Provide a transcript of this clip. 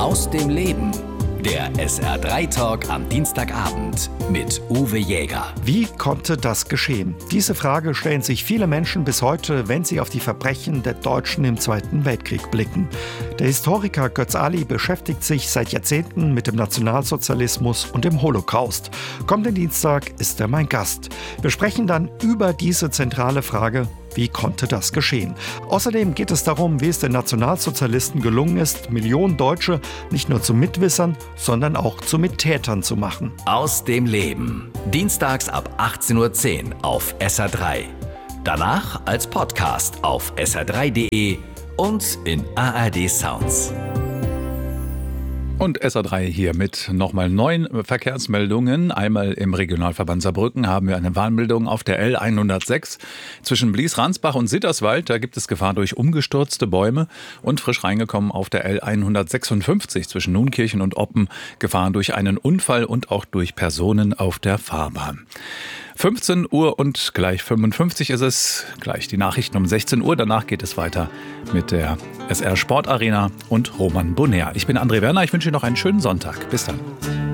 Aus dem Leben. Der SR3-Talk am Dienstagabend mit Uwe Jäger. Wie konnte das geschehen? Diese Frage stellen sich viele Menschen bis heute, wenn sie auf die Verbrechen der Deutschen im Zweiten Weltkrieg blicken. Der Historiker Götz Ali beschäftigt sich seit Jahrzehnten mit dem Nationalsozialismus und dem Holocaust. Kommenden Dienstag ist er mein Gast. Wir sprechen dann über diese zentrale Frage: Wie konnte das geschehen? Außerdem geht es darum, wie es den Nationalsozialisten gelungen ist, Millionen Deutsche nicht nur zu Mitwissern, sondern auch zu Mittätern zu machen. Aus dem Leben. Dienstags ab 18:10 Uhr auf SR3. Danach als Podcast auf sr3.de und in ARD Sounds. Und SR3 hier mit nochmal 9 Verkehrsmeldungen. Einmal im Regionalverband Saarbrücken haben wir eine Warnmeldung auf der L106 zwischen Blies-Ransbach und Sitterswald. Da gibt es Gefahr durch umgestürzte Bäume. Und frisch reingekommen auf der L156 zwischen Nunkirchen und Oppen. Gefahr durch einen Unfall und auch durch Personen auf der Fahrbahn. 15 Uhr und gleich 55 ist es. Gleich die Nachrichten um 16 Uhr. Danach geht es weiter mit der SR Sportarena und Roman Bonner. Ich bin André Werner. Ich wünsche Ihnen noch einen schönen Sonntag. Bis dann.